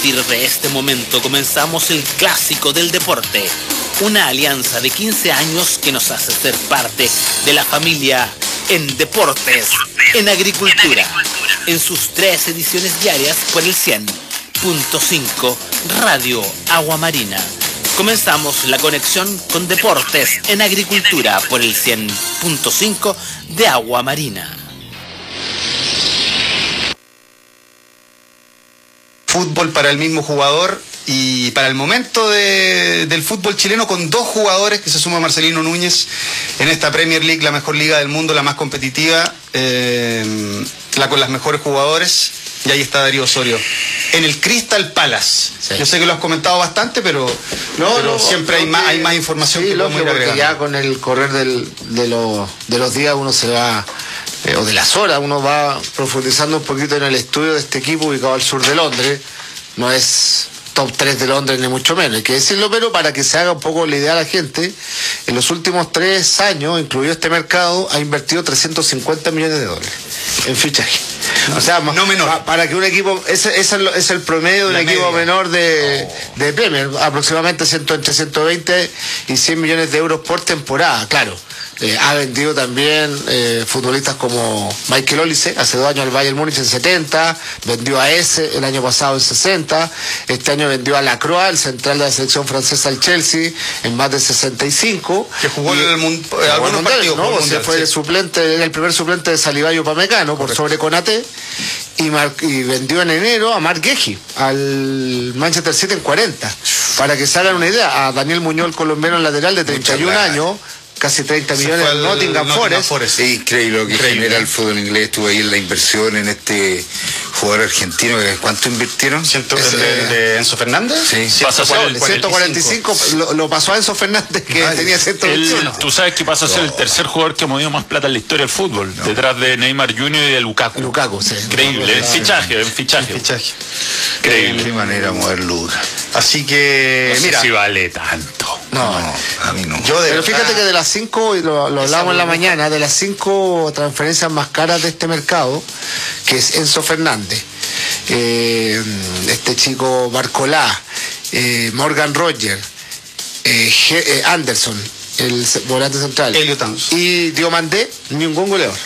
partir de este momento comenzamos el clásico del deporte, una alianza de 15 años que nos hace ser parte de la familia en deportes, en agricultura, en sus 3 ediciones diarias por el 100.5 Radio Agua Marina. Comenzamos la conexión con deportes en agricultura por el 100.5 de Agua Marina. Fútbol para el mismo jugador y para el momento del fútbol chileno, con 2 jugadores que se suma Marcelino Núñez en esta Premier League, la mejor liga del mundo, la más competitiva, la con las mejores jugadores, y ahí está Darío Osorio en el Crystal Palace. Sí. Yo sé que lo has comentado bastante, pero siempre hay más información. Sí, que lógico, porque ya con el correr de los días uno se va, o de las horas, uno va profundizando un poquito en el estudio de este equipo ubicado al sur de Londres. No es top 3 de Londres ni mucho menos, hay que decirlo, pero para que se haga un poco la idea a la gente, en los últimos 3 años, incluido este mercado, ha invertido 350 millones de dólares en fichaje. O sea, no menor. Para que un equipo, ese es el promedio de un equipo menor de Premier, aproximadamente entre 120 y 100 millones de euros por temporada, claro. Ha vendido también futbolistas como Michael Olise, hace 2 años al Bayern Múnich en 70, vendió a Eze el año pasado en 60, este año vendió a Lacroix, el central de la selección francesa al Chelsea, en más de 65. Que jugó en algunos partidos. ¿No? Se fue el suplente, era el primer suplente de Saliba y Upamecano por sobre Konaté, y vendió en enero a Marc Guehi al Manchester City en 40. Para que se hagan una idea, a Daniel Muñoz, el colombiano lateral de 31 años, casi 30 millones en Nottingham Forest. Es increíble lo que genera el fútbol inglés. Estuve ahí en la inversión en este jugador argentino. ¿Cuánto invirtieron? ¿De Enzo Fernández? Sí. 145 lo pasó a Enzo Fernández, que tenía 121. Tú sabes que pasa a ser el tercer jugador que ha movido más plata en la historia del fútbol, detrás de Neymar Jr. y de Lukaku. Sí. Increíble, fichaje. Increíble. Qué manera de mover Lucas. Así que, no sé si vale tanto. No, a mí no. Pero fíjate que de las 5, y lo hablábamos en la mañana, de las 5 transferencias más caras de este mercado, que es Enzo Fernández, este chico Barcolá, Morgan Roger, Anderson, el volante central, Elliot Townsend, y Diomandé, ningún goleador.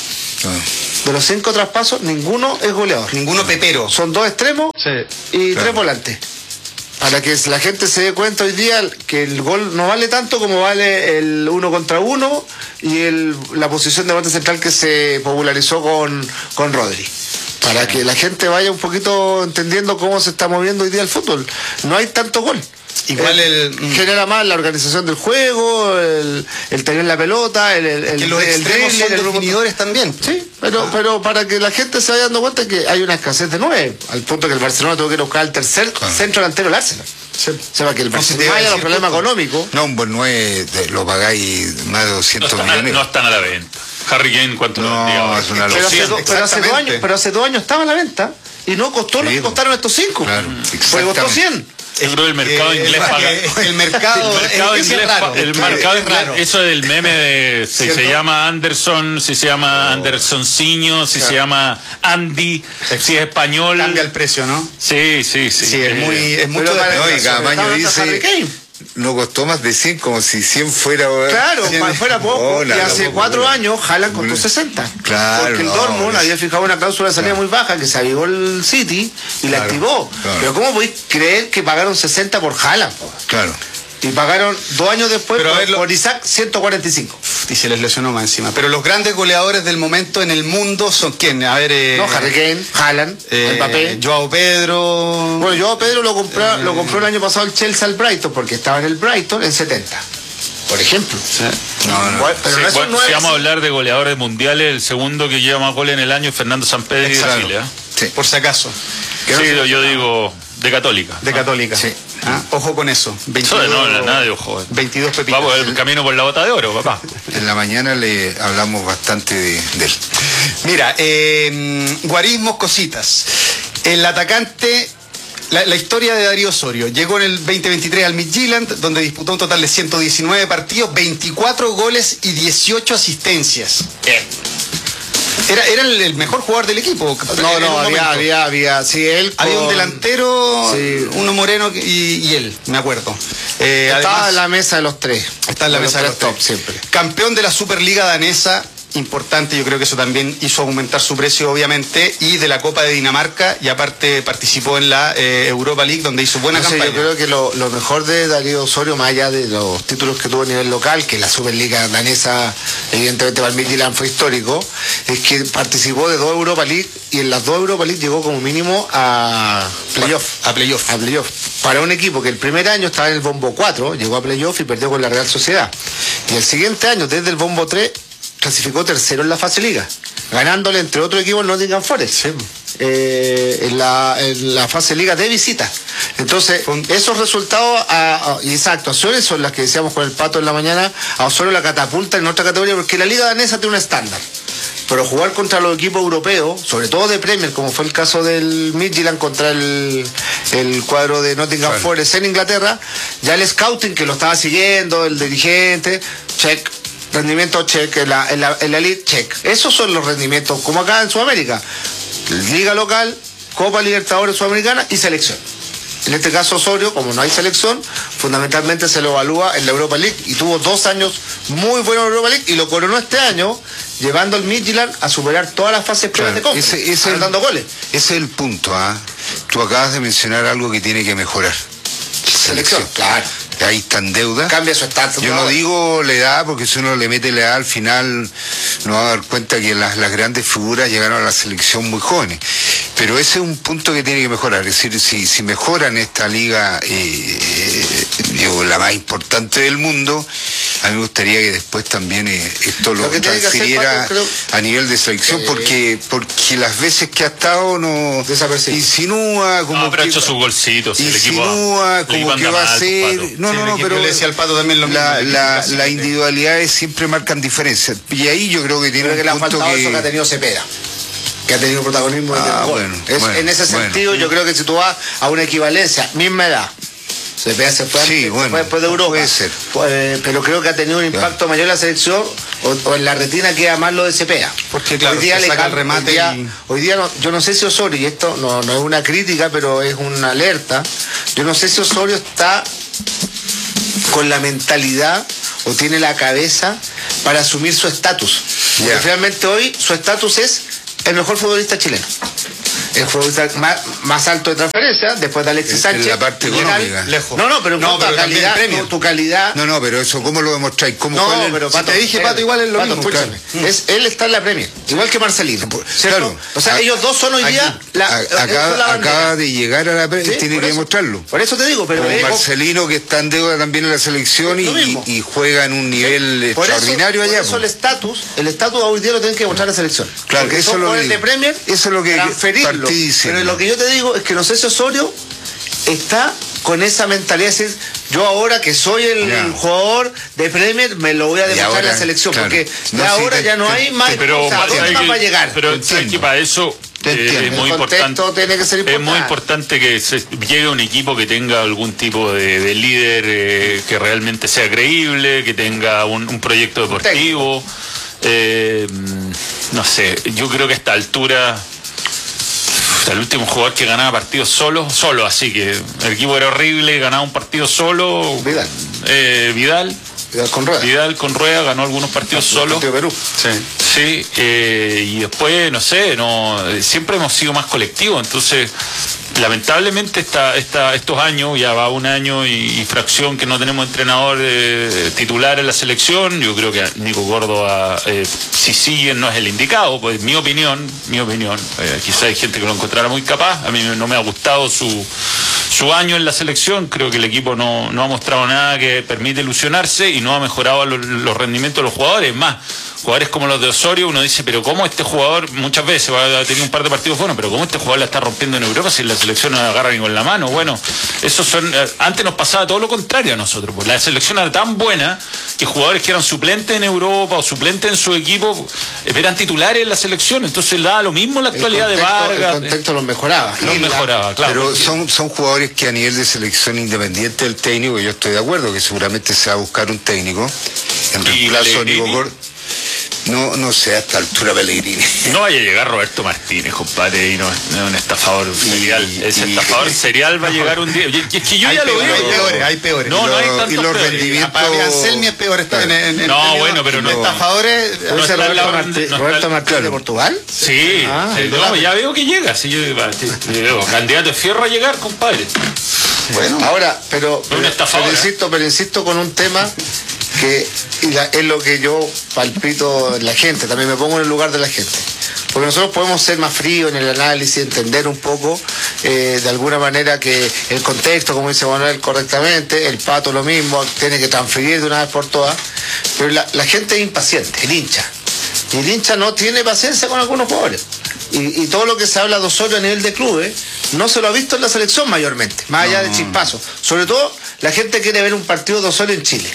De los 5 traspasos, ninguno es goleador. Ninguno pepero. Son 2 extremos y 3 volantes. Para que la gente se dé cuenta hoy día que el gol no vale tanto como vale el 1 contra 1 y la posición de volante central que se popularizó con Rodri. Para que la gente vaya un poquito entendiendo cómo se está moviendo hoy día el fútbol. No hay tanto gol. Igual genera más la organización del juego, el tener la pelota, que los extremos son definidores también. Sí, pero para que la gente se vaya dando cuenta que hay una escasez de 9, al punto que el Barcelona tuvo que ir a buscar al tercer centro delantero del Arsenal. Sí. O sea, para que el Barcelona vaya a los problemas económicos. No, un buen 9 lo pagáis más de 200 millones. No están a la venta. Harry Kane, ¿cuánto no, es una locura. Pero hace 2 años estaba a la venta y no costó lo que costaron estos 5. Claro, porque costó 100. Yo creo que el mercado inglés paga. El mercado inglés es raro. Eso del meme de si se llama Anderson, si se llama Andersonciño, si se llama Andy, si es español. Cambia el precio, ¿no? Sí. Sí, es mucho de Camaño dice. No costó más de 100, como si 100 fuera... Claro, fuera poco. Y hace 4 años Haaland costó 60. Claro. Porque el Dortmund había fijado una cláusula de salida muy baja, que se avivó el City y la activó. Claro. Pero ¿cómo podéis creer que pagaron 60 por Haaland? Claro. Y pagaron 2 años después por Isaac 145. Y se les lesionó más encima. Pero los grandes goleadores del momento en el mundo son ¿quién? A ver... Harry Kane, Haaland, Mbappé. Joao Pedro... Bueno, Joao Pedro lo compró el año pasado el Chelsea al Brighton, porque estaba en el Brighton en 70. Por ejemplo. Sí. Si vamos a hablar de goleadores mundiales, el segundo que lleva más goles en el año es Fernando Sampedri de Chile. Sí. Por si acaso. Yo digo de Católica. De Católica. Sí. Ojo con eso. 22, nada de ojo. 22 pepitas. Vamos el camino por la bota de oro, papá. En la mañana le hablamos bastante de él. Mira, guarismos, cositas. El atacante, la historia de Darío Osorio. Llegó en el 2023 al Midtjylland, donde disputó un total de 119 partidos, 24 goles y 18 asistencias. Era el mejor jugador del equipo. No, había, sí, él. Había un delantero, sí, uno moreno y él, me acuerdo. Estaba en la mesa de los tres. Está en la mesa de los top siempre. Campeón de la Superliga danesa. Importante, yo creo que eso también hizo aumentar su precio, obviamente, y de la Copa de Dinamarca, y aparte participó en la Europa League, donde hizo buena campaña. Yo creo que lo mejor de Darío Osorio, más allá de los títulos que tuvo a nivel local, que la Superliga danesa, evidentemente para el Midtjylland fue histórico, es que participó de 2 Europa League, y en las 2 Europa League llegó como mínimo a playoff. Para un equipo que el primer año estaba en el bombo 4, llegó a playoff y perdió con la Real Sociedad. Y el siguiente año, desde el bombo 3, clasificó tercero en la fase liga, ganándole entre otros equipos el Nottingham Forest, sí, en la fase liga de visita. Entonces, esos resultados y esas actuaciones son las que decíamos con el Pato en la mañana, a Osorio la catapulta en otra categoría, porque la liga danesa tiene un estándar. Pero jugar contra los equipos europeos, sobre todo de Premier, como fue el caso del Midtjylland contra el cuadro de Nottingham Forest en Inglaterra, ya el scouting que lo estaba siguiendo, el dirigente, check. Rendimiento check, en la elite check. Esos son los rendimientos, como acá en Sudamérica. Liga local, Copa Libertadores Sudamericana y selección. En este caso Osorio, como no hay selección, fundamentalmente se lo evalúa en la Europa League, y tuvo 2 años muy buenos en la Europa League, y lo coronó este año, llevando al Midtjylland a superar todas las fases previas de Copa, dando goles. Ese es el punto, ¿ah? Tú acabas de mencionar algo que tiene que mejorar. Selección, claro. Ahí está en deuda. Cambia su estatus. Yo no digo la edad, porque si uno le mete la edad al final no va a dar cuenta que las grandes figuras llegaron a la selección muy jóvenes. Pero ese es un punto que tiene que mejorar. Es decir, si mejoran esta liga, la más importante del mundo, a mí me gustaría que después también esto lo transfiriera a nivel de selección, porque las veces que ha estado no insinúa como pero ha hecho sus golcitos, insinúa como que va a ser. No, pero le decía al Pato también lo mismo. Las individualidades siempre marcan diferencias, y ahí yo creo que tiene un punto que ha tenido Cepeda, que ha tenido protagonismo en ese sentido. Yo creo que si tú vas a una equivalencia, misma edad, Cepeda se fue después de Europa, puede ser. Pero creo que ha tenido un impacto mayor en la selección, o en la retina queda más lo de Cepeda, porque claro, hoy día le saca el remate. Hoy día yo no sé si Osorio, y esto no es una crítica, pero es una alerta, yo no sé si Osorio está con la mentalidad o tiene la cabeza para asumir su estatus. Porque finalmente hoy su estatus es el mejor futbolista chileno. El futbolista más alto de transferencia, después de Alexis Sánchez. En la parte económica. Lejos. Pero en cuanto a calidad, tu calidad. No, pero eso, ¿cómo lo demostráis? Pero Pato, te dije, Pato, igual es lo mismo. Él está en la Premier, igual que Marcelino. Claro. O sea, ellos dos son hoy día acaba de llegar a la Premier, tiene que demostrarlo. Por eso te digo, pero Marcelino, que está en deuda también en la selección y juega en un nivel extraordinario allá. Por eso el estatus hoy día lo tienen que demostrar la selección. Claro, que eso es lo que de Premier, eso es lo que transferirlo. Pero lo que yo te digo es que no sé si Osorio está con esa mentalidad de decir, yo ahora que soy el jugador de Premier me lo voy a demostrar en la selección, porque ahora ya no hay más. Pero ¿dónde va a llegar? Pero que para eso es muy importante. Tiene que ser importante. Es muy importante que llegue un equipo que tenga algún tipo de líder que realmente sea creíble, que tenga un proyecto deportivo. No sé, yo creo que a esta altura el último jugador que ganaba partidos solo, así que el equipo era horrible, ganaba un partido solo. Vidal con Rueda ganó algunos partidos solo. Perú. Sí, y después, no sé, siempre hemos sido más colectivos, entonces lamentablemente estos años, ya va un año y fracción que no tenemos entrenador titular en la selección. Yo creo que Nico Córdoba, si sigue, no es el indicado, pues mi opinión, quizá hay gente que lo encontrará muy capaz. A mí no me ha gustado su año en la selección. Creo que el equipo no ha mostrado nada que permite ilusionarse y no ha mejorado los rendimientos de los jugadores. Más, jugadores como los de Osorio, uno dice, pero ¿cómo este jugador muchas veces va a tener un par de partidos buenos, pero cómo este jugador la está rompiendo en Europa si la selección no agarra ni con la mano? Bueno, antes nos pasaba todo lo contrario a nosotros, pues la selección era tan buena que jugadores que eran suplentes en Europa o suplentes en su equipo eran titulares en la selección, entonces daba lo mismo la actualidad de Vargas. El contexto los mejoraba. Claro. Pero son jugadores que a nivel de selección, independiente del técnico, yo estoy de acuerdo que seguramente se va a buscar un técnico en reemplazo de Nico Córdoba. No sé a esta altura Pellegrini. No vaya a llegar Roberto Martínez, compadre, y no es un estafador serial. Ese estafador serial va a llegar un día. Es que yo ya lo veo. Hay peores. No hay tantos y los peores. rendimientos. Para Anselmi es peor. Está No, bueno, pero no. Estafadores. No está al lado Roberto Martínez de Portugal. Sí, no, ya veo que llega. Sí, candidato de fierro a llegar, compadre. Bueno, ahora, pero insisto con un tema que es lo que yo palpito en la gente, también me pongo en el lugar de la gente. Porque nosotros podemos ser más fríos en el análisis, entender un poco de alguna manera que el contexto, como dice Manuel correctamente, el Pato lo mismo, tiene que transferir de una vez por todas, pero la gente es impaciente, el hincha. Y el hincha no tiene paciencia con algunos jugadores. Y todo lo que se habla de Osorio a nivel de clubes no se lo ha visto en la selección mayormente, más allá de chispazos. Sobre todo la gente quiere ver un partido de Osorio en Chile.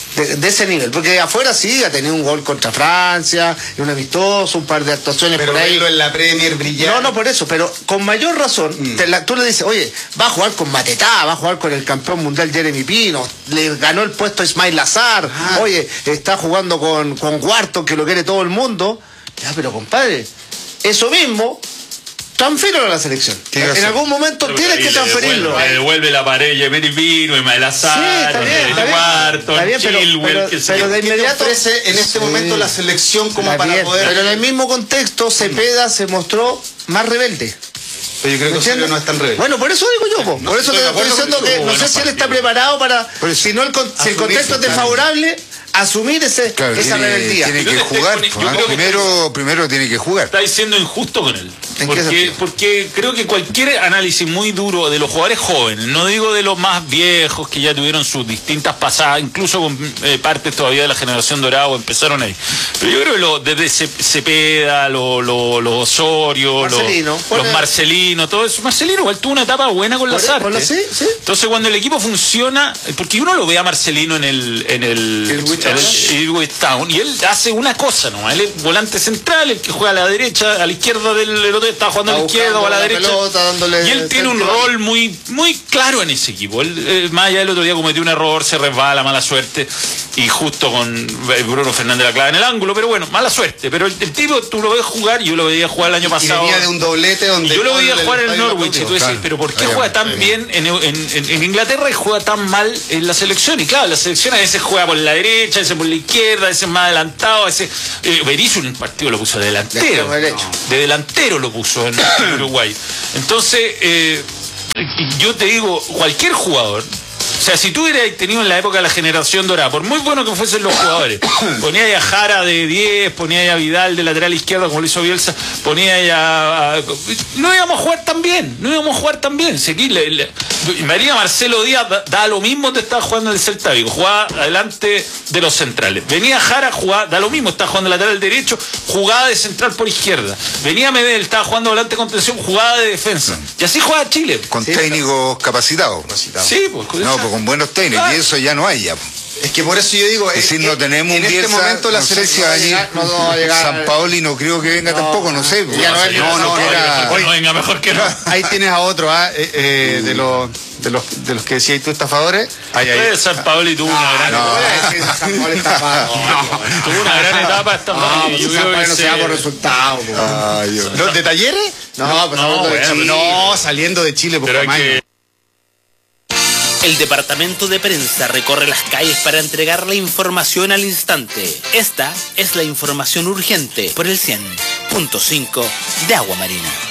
De ese nivel, porque afuera sí ha tenido un gol contra Francia, un amistoso, un par de actuaciones pero por ahí. en la Premier brillar. No, por eso, pero con mayor razón, tú le dices, oye, va a jugar con Matetá, va a jugar con el campeón mundial Jeremy Pino, le ganó el puesto a Ismail Lazar, oye, está jugando con Guarto, que lo quiere todo el mundo. Ya, pero compadre, eso mismo transfírelo a la selección. En algún momento tienes que transferirlo. Le devuelve la pared, Jeremy Pino, Ismail Lazar, está bien, pero de inmediato en este momento la selección como para poder. Pero en el mismo contexto, Cepeda se mostró más rebelde. Pero yo creo que Osorio no es tan rebelde. Bueno, por eso digo yo, por eso te estoy diciendo que no sé si él está preparado para, si el contexto es desfavorable, asumir esa rebeldía. Tiene que jugar, primero tiene que jugar. Está siendo injusto con él. Porque creo que cualquier análisis muy duro de los jugadores jóvenes, no digo de los más viejos que ya tuvieron sus distintas pasadas, incluso con partes todavía de la generación dorada o empezaron ahí, pero yo creo que desde Cepeda, los Osorio, los Marcelino, todo eso. Marcelino igual tuvo una etapa buena con Lazarte. Sí. Entonces cuando el equipo funciona, porque uno lo ve a Marcelino en el Ipswich Town y él hace una cosa nomás, él es volante central, el que juega a la derecha, a la izquierda del otro está jugando a la izquierda o a la derecha, y él tiene un rol muy claro en ese equipo. Él, más allá del otro día cometió un error, se resbala, mala suerte, y justo con Bruno Fernández la clava en el ángulo, pero bueno, mala suerte. Pero el tipo tú lo ves jugar, yo lo veía jugar el año pasado, y venía de un doblete donde yo lo veía jugar en el Norwich, y tú decís, pero ¿por qué juega tan bien en Inglaterra y juega tan mal en la selección? Y claro, la selección a veces juega por la derecha, a veces por la izquierda, a veces más adelantado, a veces Berizzo en un partido lo puso de delantero, de delantero lo puso en Uruguay. Entonces yo te digo, cualquier jugador, o sea, si tú hubieras tenido en la época de la generación dorada, por muy bueno que fuesen los jugadores, ponía a Jara de 10, ponía a Vidal de lateral izquierdo como lo hizo Bielsa, ponía a no íbamos a jugar tan bien, María Marcelo Díaz da lo mismo, te estaba jugando en el Celta Vigo, jugaba adelante de los centrales, venía Jara, jugaba, da lo mismo, estaba jugando lateral derecho, jugaba de central por izquierda, venía Medel, estaba jugando volante de contención, jugaba de defensa, y así juega Chile. Con técnicos capacitados. Sí, pues con buenos técnicos, y eso ya no hay ya. Es que por eso yo digo, es decir, no tenemos en este momento la selección va a llegar. San Paoli no creo que venga tampoco, no sé. No venga, mejor que no. Ahí tienes a otro, de los que decías tú, estafadores. San Paoli tuvo una gran etapa. Yo creo que no se da por resultados. ¿Los de Talleres? No, saliendo de Chile por Camaño. El departamento de prensa recorre las calles para entregar la información al instante. Esta es la información urgente por el 100.5 de Agua Marina.